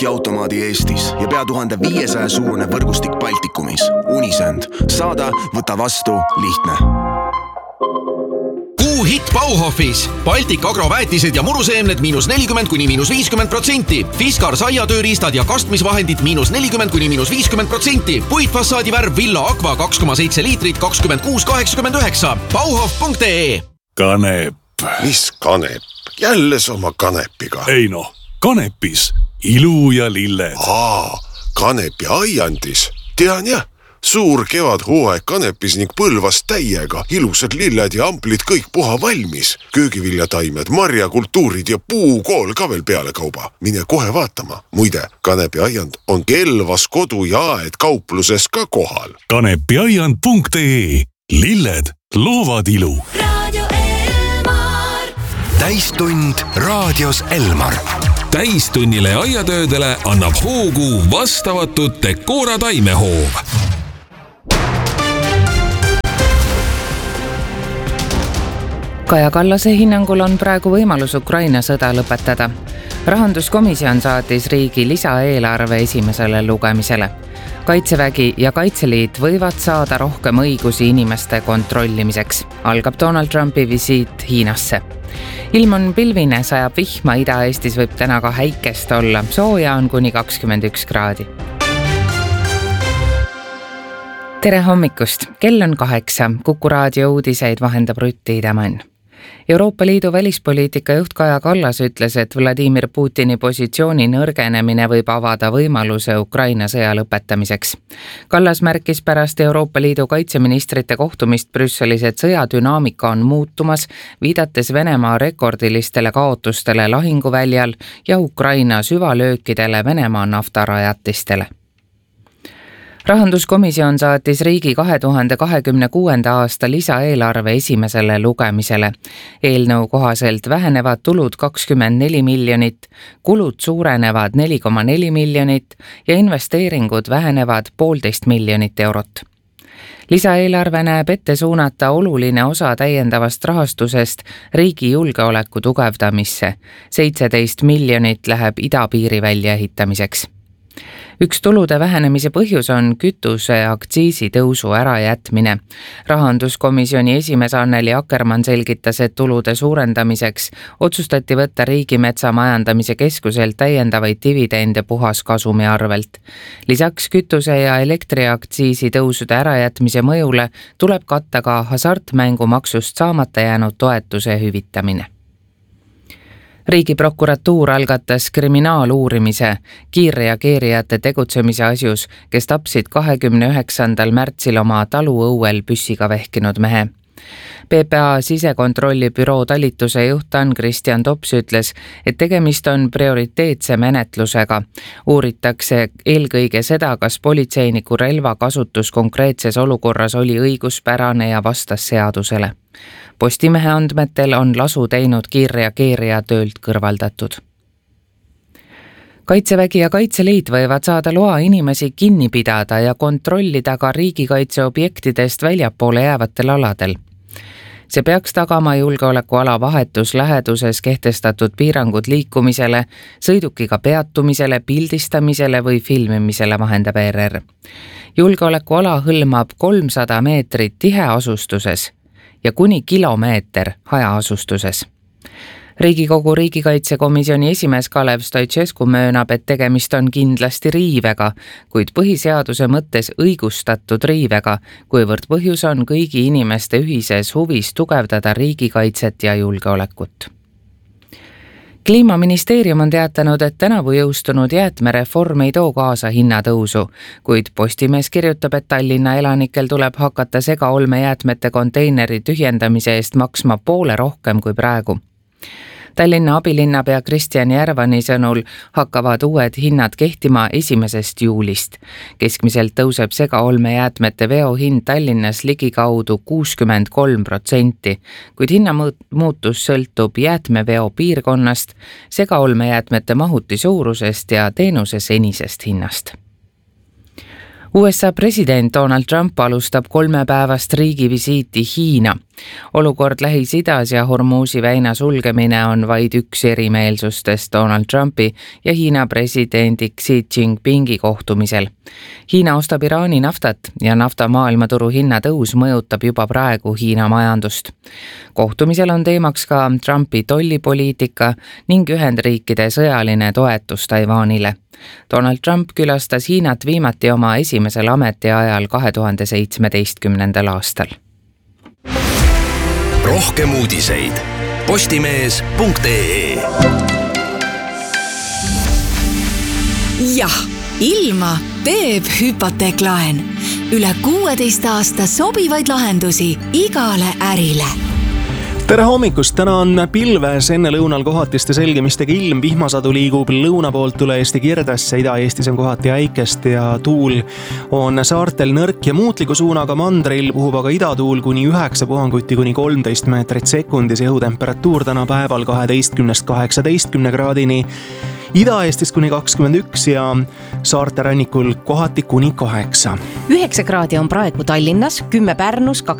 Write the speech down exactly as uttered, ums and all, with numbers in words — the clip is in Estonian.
Automaadi Eestis ja pea tuhande viiesaja suurune võrgustik Baltikumis. Unisend. Saada, võta vastu, lihtne. Kuu hit Bauhofis. Baltic Agro väetised ja muruseemned miinus nelikümmend kuni miinus viiskümmend protsenti. Fiskar saiatööriistad ja kastmisvahendid miinus nelikümmend kuni miinus viiskümmend protsenti. Puitfassaadi värv Villa Aqua kaks koma seitse liitrit kakskümmend kuus kaheksakümmend üheksa. Bauhof punkt ee. Kanep. Mis kanep? Jälle sama kanepiga. Ei no, kanepis ilu ja lilled. Aa, kanepi aiandis. Tean jah, suur kevad hooaeg kanepis ning põlvas täiega. Ilusad lilled ja amplid kõik puha valmis. Köögiviljataimed, marjakultuurid ja puukool ka veel peale kauba. Mine kohe vaatama. Muide, kanepi aiand on Kelvas kodu ja aed kaupluses ka kohal. kanepiaiand punkt ee. Lilled loovad ilu. Täistund raadios Elmar. Täistunnile aiatöödele annab hoogu vastavatud Decora taimehoov. Kaja Kallase hinnangul on praegu võimalus Ukraina sõda lõpetada. Rahanduskomisjon saatis riigi lisaeelarve esimesele lugemisele. Kaitsevägi ja Kaitseliit võivad saada rohkem õigusi inimeste kontrollimiseks. Algab Donald Trumpi visiit Hiinasse. Ilm on pilvine, sajab vihma, Ida-Eestis võib täna ka häikest olla. Sooja on kuni kakskümmend üks kraadi. Tere hommikust! Kell on kaheksa. Kuku raadio uudiseid vahendab Rutti Idemann. Euroopa Liidu välispoliitika juht Kaja Kallas ütles, et Vladimir Putini positsiooni nõrgenemine võib avada võimaluse Ukraina sõja lõpetamiseks. Kallas märkis pärast Euroopa Liidu kaitseministrite kohtumist Brüsselis, et sõja dünaamika on muutumas, viidates Venemaa rekordilistele kaotustele lahinguväljal ja Ukraina süvalöökidele Venemaa naftarajatistele. Rahanduskomisjon saatis riigi kahe tuhande kahekümne kuuenda aasta lisaeelarve esimesele lugemisele. Eelnõu kohaselt vähenevad tulud kakskümmend neli miljonit, kulud suurenevad neli koma neli miljonit ja investeeringud vähenevad poolteist miljonit eurot. Lisaeelarve näeb ette suunata oluline osa täiendavast rahastusest riigi julgeoleku tugevdamisse. seitseteist miljonit läheb idapiiri väljaehitamiseks. Üks tulude vähenemise põhjus on kütuse aktsiisi tõusu ärajätmine. Rahanduskomisjoni esimees Anneli Akkermann selgitas, et tulude suurendamiseks otsustati võtta Riigimetsa Majandamise Keskuselt täiendavaid dividende puhaskasumi arvelt. Lisaks kütuse ja elektriaktsiisi tõusude ärajätmise mõjule tuleb katta ka hasartmängumaksust saamata jäänud toetuse hüvitamine. Riigiprokuratuur algatas kriminaaluurimise kiirreageerijate tegutsemise asjus, kes tapsid kahekümne üheksandal märtsil oma taluõuel püssiga vehkinud mehe. P P A sisekontrolli büroo talituse juht Ann-Kristjan Tops ütles, et tegemist on prioriteetse menetlusega. Uuritakse eelkõige seda, kas politseiniku relva kasutus konkreetses olukorras oli õiguspärane ja vastas seadusele. Postimehe andmetel on lasu teinud kiirreageerija töölt kõrvaldatud. Kaitsevägi ja Kaitseliit võivad saada loa inimesi kinni pidada ja kontrollida ka riigikaitseobjektidest väljapoole jäävatel aladel. See peaks tagama julgeolekuala vahetus läheduses kehtestatud piirangud liikumisele, sõidukiga peatumisele, pildistamisele või filmimisele, vahendab E R R. Julgeolekuala hõlmab kolmsada meetrit tiheasustuses ja kuni kilomeeter hajaasustuses. Riigikogu riigikaitsekomisjoni esimees Kalev Stoicescu möönab, et tegemist on kindlasti riivega, kuid põhiseaduse mõttes õigustatud riivega, kuivõrd põhjus on kõigi inimeste ühises huvis tugevdada riigikaitset ja julgeolekut. Kliimaministeerium on teatanud, et tänavu jõustunud jäätmereform ei too kaasa hinnatõusu, kuid Postimees kirjutab, et Tallinna elanikel tuleb hakata segaolmejäätmete konteineri tühjendamise eest maksma poole rohkem kui praegu. Tallinna abilinnapea Kristjan Järvani sõnul hakkavad uued hinnad kehtima esimesest juulist. Keskmiselt tõuseb segaolmejäätmete veohind Tallinnas ligikaudu kuuskümmend kolm protsenti, kuid hinnamuutus sõltub jäätmeveo piirkonnast, segaolmejäätmete mahuti suurusest ja teenuse senisest hinnast. U S A president Donald Trump alustab kolmepäevast riigivisiiti Hiina. olukord Lähis-Idas ja Hormuzi väina sulgemine on vaid üks erimeelsustest Donald Trumpi ja Hiina presidendi Xi Jinpingi kohtumisel. Hiina ostab Iraani naftat ja nafta maailmaturu hinnatõus mõjutab juba praegu Hiina majandust. Kohtumisel on teemaks ka Trumpi tollipoliitika ning Ühendriikide sõjaline toetus Taiwanile. Donald Trump külastas Hiinat viimati oma esimesel ametiajal kahe tuhande seitsmeteistkümnendal aastal. Rohkem uudiseid postimees punkt ee. Jah, ilma teeb hüpoteeklaen. Üle kuueteist aasta sobivaid lahendusi igale ärile. Tere hommikust, täna on pilves enne lõunal kohatiste selgemistega ilm, vihmasadu liigub lõuna poolt üle Eesti Kirdasse, Ida-Eestis on kohati äikest ja tuul on saartel nõrk ja muutliku suunaga, mandril puhub aga idatuul kuni üheksa puhanguti kuni kolmteist meetrit sekundis, õhutemperatuur täna päeval kaheteistkümnest kaheksateistkümne kraadini, Ida-Eestis kuni kakskümmend üks ja saarte rannikul kohati kuni kaheksa. üheksa kraadi on praegu Tallinnas, kümme Pärnus, kaksteist